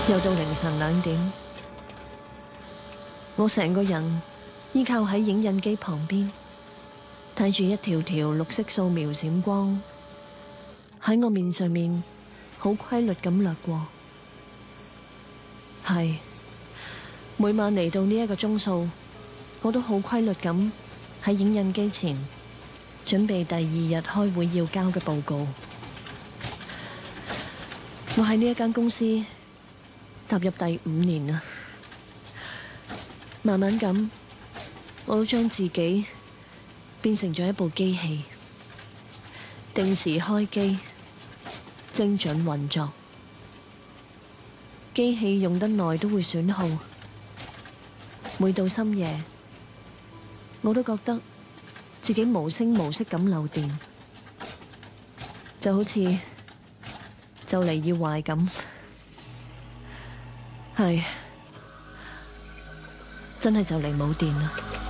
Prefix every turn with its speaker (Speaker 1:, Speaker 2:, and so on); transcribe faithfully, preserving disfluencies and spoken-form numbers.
Speaker 1: 又到凌晨兩點，我成個人依靠喺影印機旁邊，睇住一條條綠色掃描閃光喺我面上面好規律咁掠過。係，每晚嚟到呢一個鐘數，我都好規律咁喺影印機前準備第二日開會要交嘅報告。我喺呢一間公司踏入第五年啦，慢慢咁，我都將自己變成咗一部機器，定時開機，精準運作。機器用得耐都會損耗，每到深夜，我都覺得自己無聲無息咁漏電，就好似就嚟要壞咁。係，真係就嚟冇電啦。